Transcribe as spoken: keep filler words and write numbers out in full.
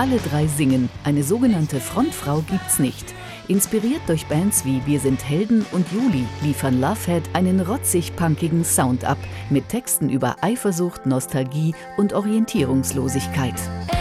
Alle drei singen, eine sogenannte Frontfrau gibt's nicht. Inspiriert durch Bands wie Wir sind Helden und Juli liefern Lovehead einen rotzig-punkigen Sound ab, mit Texten über Eifersucht, Nostalgie und Orientierungslosigkeit.